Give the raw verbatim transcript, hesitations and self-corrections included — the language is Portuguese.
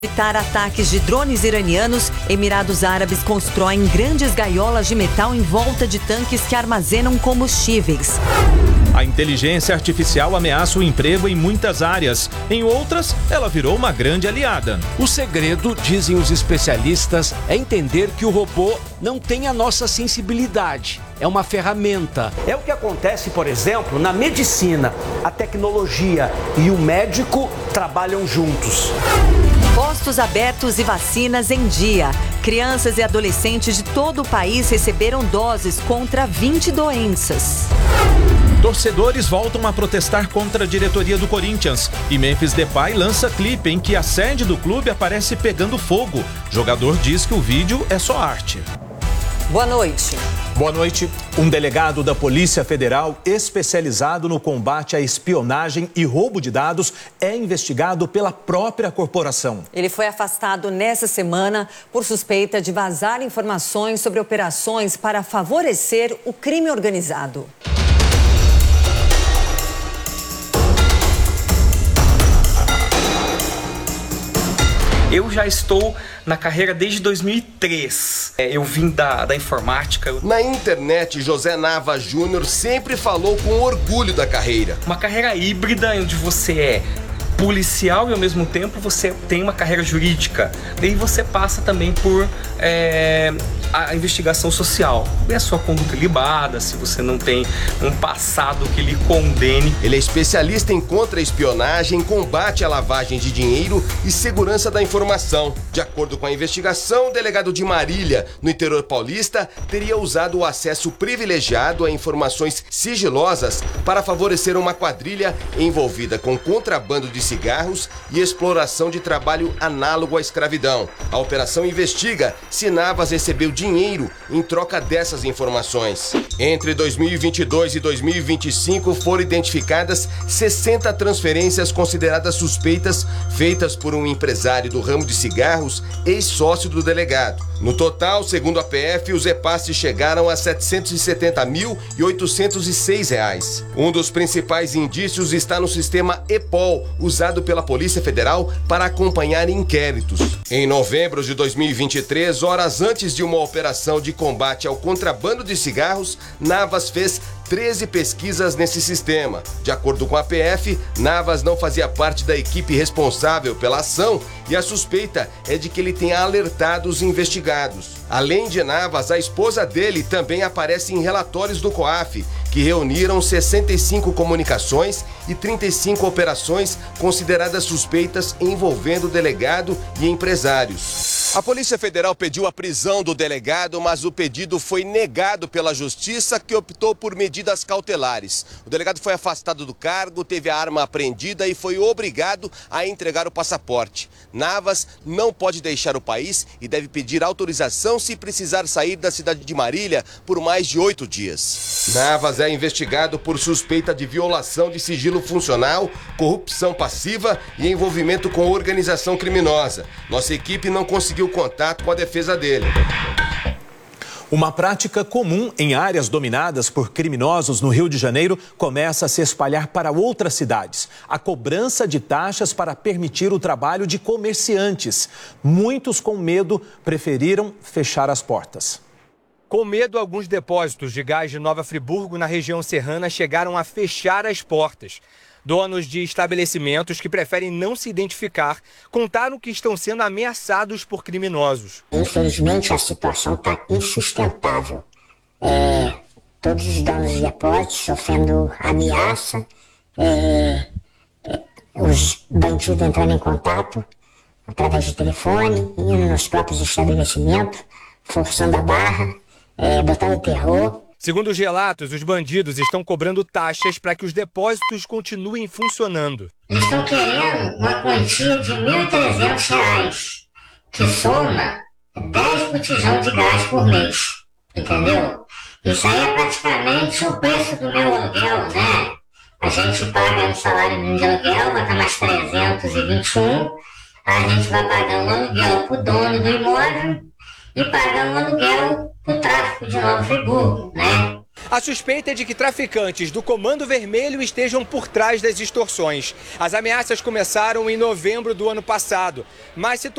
Evitar ataques de drones iranianos, Emirados Árabes constroem grandes gaiolas de metal em volta de tanques que armazenam combustíveis. A inteligência artificial ameaça o emprego em muitas áreas. Em outras, ela virou uma grande aliada. O segredo, dizem os especialistas, é entender que o robô não tem a nossa sensibilidade. É uma ferramenta. É o que acontece, por exemplo, na medicina. A tecnologia e o médico trabalham juntos. Postos abertos e vacinas em dia. Crianças e adolescentes de todo o país receberam doses contra vinte doenças. Torcedores voltam a protestar contra a diretoria do Corinthians. E Memphis Depay lança clipe em que a sede do clube aparece pegando fogo. O jogador diz que o vídeo é só arte. Boa noite. Boa noite. Um delegado da Polícia Federal especializado no combate à espionagem e roubo de dados é investigado pela própria corporação. Ele foi afastado nessa semana por suspeita de vazar informações sobre operações para favorecer o crime organizado. Eu já estou na carreira desde dois mil e três. Eu vim da, da informática. Na internet, José Navas Júnior sempre falou com orgulho da carreira. Uma carreira híbrida onde você é policial e ao mesmo tempo você tem uma carreira jurídica. Daí você passa também por é, a investigação social. É a sua conduta ilibada, se você não tem um passado que lhe condene. Ele é especialista em contra-espionagem, combate à lavagem de dinheiro e segurança da informação. De acordo com a investigação, o delegado de Marília, no interior paulista, teria usado o acesso privilegiado a informações sigilosas para favorecer uma quadrilha envolvida com contrabando de cigarros e exploração de trabalho análogo à escravidão. A operação investiga se Navas recebeu dinheiro em troca dessas informações. Entre dois mil e vinte e dois e dois mil e vinte e cinco foram identificadas sessenta transferências consideradas suspeitas feitas por um empresário do ramo de cigarros, ex-sócio do delegado. No total, segundo a P F, os repasses chegaram a setecentos e setenta mil e oitocentos e seis reais. Um dos principais indícios está no sistema EPOL, usado pela Polícia Federal para acompanhar inquéritos. Em novembro de dois mil e vinte e três, horas antes de uma operação de combate ao contrabando de cigarros, Navas fez treze pesquisas nesse sistema. De acordo com a P F, Navas não fazia parte da equipe responsável pela ação e a suspeita é de que ele tenha alertado os investigados. Além de Navas, a esposa dele também aparece em relatórios do COAF, que reuniram sessenta e cinco comunicações e trinta e cinco operações consideradas suspeitas envolvendo o delegado e empresários. A Polícia Federal pediu a prisão do delegado, mas o pedido foi negado pela Justiça, que optou por medidas cautelares. O delegado foi afastado do cargo, teve a arma apreendida e foi obrigado a entregar o passaporte. Navas não pode deixar o país e deve pedir autorização se precisar sair da cidade de Marília por mais de oito dias. Navas é investigado por suspeita de violação de sigilo funcional, corrupção passiva e envolvimento com organização criminosa. Nossa equipe não conseguiu contato com a defesa dele. Uma prática comum em áreas dominadas por criminosos no Rio de Janeiro começa a se espalhar para outras cidades. A cobrança de taxas para permitir o trabalho de comerciantes. Muitos, com medo, preferiram fechar as portas. Com medo, alguns depósitos de gás de Nova Friburgo, na região serrana, chegaram a fechar as portas. Donos de estabelecimentos que preferem não se identificar contaram que estão sendo ameaçados por criminosos. Infelizmente, a situação está insustentável. É, todos os donos de depósitos sofrendo ameaça, é, é, os bandidos entrando em contato através de telefone, indo nos próprios estabelecimentos, forçando a barra, é, botando terror. Segundo os relatos, os bandidos estão cobrando taxas para que os depósitos continuem funcionando. Eles estão querendo uma quantia de mil e trezentos reais, que soma dez botijão de gás por mês, entendeu? Isso aí é praticamente o preço do meu aluguel, né? A gente paga um salário mínimo de aluguel, vai estar mais trezentos e vinte e um, a gente vai pagar um aluguel para o dono do imóvel e pagar um aluguel para o tráfico de Nova Friburgo, né? A suspeita é de que traficantes do Comando Vermelho estejam por trás das extorsões. As ameaças começaram em novembro do ano passado, mas se